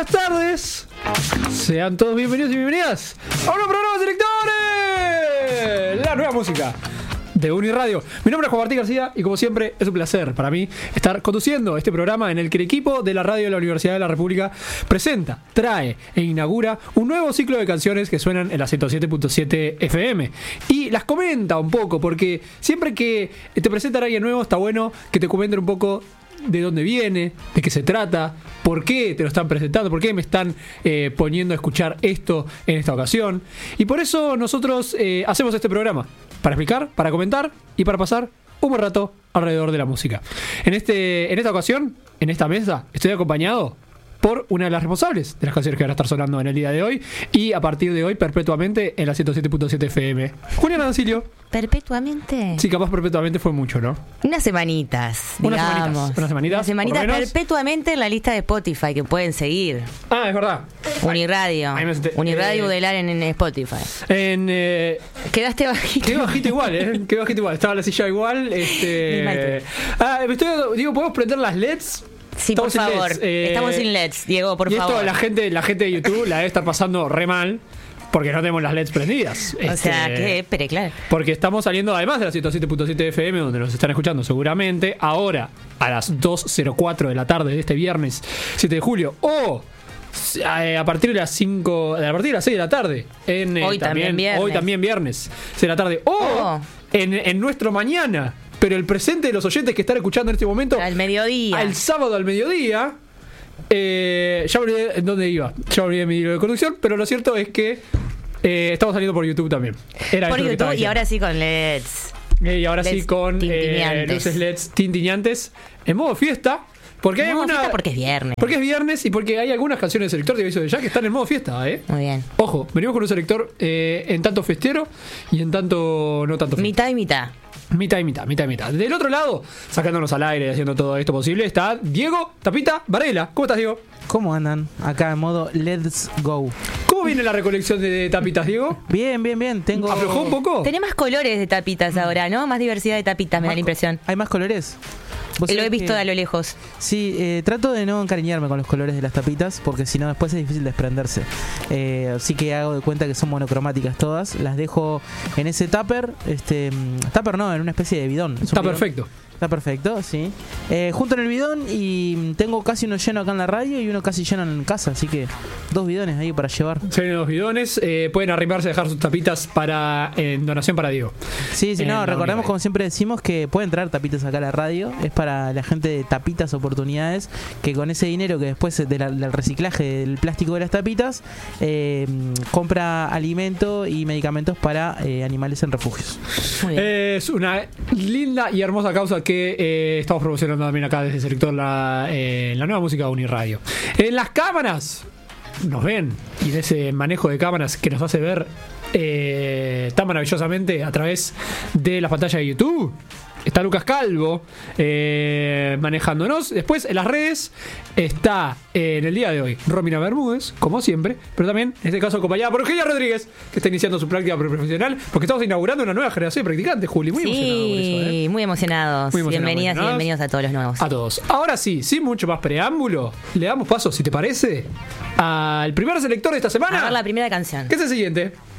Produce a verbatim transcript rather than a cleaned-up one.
tardes. Sean todos bienvenidos y bienvenidas a un nuevo programa de Selectores, la nueva música de Uniradio. Mi nombre es Juan Martín García y como siempre es un placer para mí estar conduciendo este programa en el que el equipo de la radio de la Universidad de la República presenta, trae e inaugura un nuevo ciclo de canciones que suenan en la ciento siete punto siete F M y las comenta un poco, porque siempre que te presentan a alguien nuevo está bueno que te comenten un poco de dónde viene, de qué se trata, por qué te lo están presentando, por qué me están eh, poniendo a escuchar esto en esta ocasión. Y por eso nosotros eh, hacemos este programa, para explicar, para comentar y para pasar un buen rato alrededor de la música. En, este, en esta ocasión, en esta mesa, estoy acompañado por una de las responsables de las canciones que van a estar sonando en el día de hoy y a partir de hoy perpetuamente en la ciento siete punto siete F M. Juliana Dancilio. ¿Perpetuamente? Sí, capaz perpetuamente fue mucho, ¿no? Unas semanitas, Unas digamos. semanitas. Unas semanitas. Unas semanitas perpetuamente en la lista de Spotify que pueden seguir. Ah, es verdad. Uniradio. Ay, me senté- Uniradio eh, Udelar en, en Spotify. En... Eh, Quedaste bajito. Qué bajito igual, ¿eh? Qué bajito igual. Estaba la silla igual. Este... Ah, me estoy... Digo, ¿podemos prender las L E Ds? Sí, Estamos por sin favor. L E Ds. Eh, Estamos sin L E Ds, Diego, por y favor. esto la gente, la gente de YouTube la debe estar pasando re mal porque no tenemos las L E Ds prendidas. O sea, Este, que, pero claro. Porque estamos saliendo además de la ciento siete punto siete F M, donde nos están escuchando seguramente, ahora a las dos cero cuatro de la tarde de este viernes siete de julio, o eh, a partir de las cinco, a partir de las seis de la tarde, en, eh, Hoy también viernes. hoy también viernes, seis de la tarde, o Oh. en, en nuestro mañana, pero el presente de los oyentes que están escuchando en este momento, Al mediodía. al sábado al mediodía. Eh, ya me olvidé en dónde iba, ya me olvidé mi hilo de conducción, pero lo cierto es que eh, estamos saliendo por YouTube también. Era Por eso lo que estaba YouTube y diciendo. ahora sí con L E Ds. Eh, y ahora sí L E Ds con eh, tintineantes. luces L E Ds tintineantes en modo fiesta. Porque hay Modo alguna, fiesta porque es viernes. Porque es viernes y porque hay algunas canciones de selector de aviso de ya que están en modo fiesta, ¿eh? Muy bien. Ojo, venimos con un selector eh, en tanto festero y en tanto no tanto festero. Mitad y mitad. Mitad y mitad, mitad y mitad. Del otro lado, sacándonos al aire y haciendo todo esto posible, está Diego Tapita Varela. ¿Cómo estás, Diego? ¿Cómo andan? Acá en modo Let's Go. ¿Cómo viene la recolección de tapitas, Diego? Bien, bien, bien. Tengo. ¿Aflojó un poco? Tenés más colores de tapitas ahora, ¿no? Más diversidad de tapitas, me da la impresión. ¿Hay más colores? ¿Vos Lo he sabés visto que- a lo lejos. Sí, eh, trato de no encariñarme con los colores de las tapitas porque si no después es difícil desprenderse. Eh, así que hago de cuenta que son monocromáticas todas. Las dejo en ese tupper. Este, mm, tupper no, en una especie de bidón. Es un Está bidón. perfecto. Está perfecto, sí. Eh, junto en el bidón y tengo casi uno lleno acá en la radio y uno casi lleno en casa. Así que dos bidones ahí para llevar. Se vienen los bidones. Eh, pueden arrimarse a dejar sus tapitas para en donación para Diego. Sí, sí, En no, la recordemos Uniradio. como siempre decimos que pueden traer tapitas acá a la radio, es para la gente de Tapitas Oportunidades, que con ese dinero que después de la- del reciclaje del plástico de las tapitas, eh, compra alimento y medicamentos para eh, animales en refugios. Muy bien. Es una linda y hermosa causa que eh, estamos promocionando también acá desde el sector la, eh, la nueva música de Uniradio. En las cámaras nos ven y en ese manejo de cámaras que nos hace ver eh, tan maravillosamente a través de la pantalla de YouTube. Está Lucas Calvo eh, manejándonos. Después en las redes está eh, en el día de hoy Romina Bermúdez, como siempre, pero también en este caso acompañada por Eugenia Rodríguez, que está iniciando su práctica profesional, porque estamos inaugurando una nueva generación de practicantes, Juli. Muy emocionado por eso, ¿eh? Sí, muy emocionados. Muy emocionados, Bienvenidas y emocionados. bienvenidos a todos los nuevos. A todos. Ahora sí, sin mucho más preámbulo, le damos paso, si te parece, al primer selector de esta A semana, ver la primera canción. que es el siguiente.